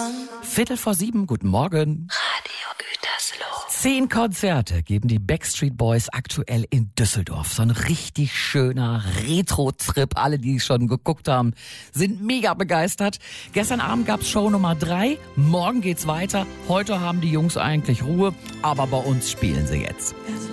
7:15, guten Morgen. Radio Gütersloh. 10 Konzerte geben die Backstreet Boys aktuell in Düsseldorf. So ein richtig schöner Retro-Trip. Alle, die schon geguckt haben, sind mega begeistert. Gestern Abend gab's Show Nummer 3. Morgen geht's weiter. Heute haben die Jungs eigentlich Ruhe, aber bei uns spielen sie jetzt.